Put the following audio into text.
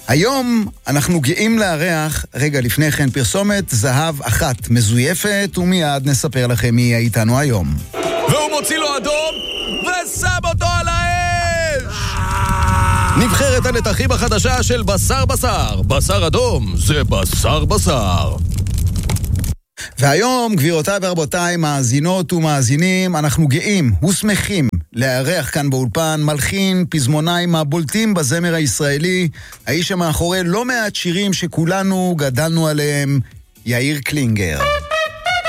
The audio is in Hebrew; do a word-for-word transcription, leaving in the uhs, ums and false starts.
היום אנחנו גאים לארח, רגע לפני כן פרסומת, זהב אחת מזויפת, ומיד נספר לכם מי יהיה איתנו היום. והוא מוציא לו אדום ושם אותו על האש! נבחרת הנתחים החדשה של בשר בשר. בשר אדום זה בשר בשר. והיום, גבירותיי ורבותיי, מאזינות ומאזינים, אנחנו גאים ושמחים לארח כאן באולפן מלחין פזמונאי מהבולטים בזמר הישראלי, האיש המאחורי לא מעט שירים שכולנו גדלנו עליהם, יאיר קלינגר.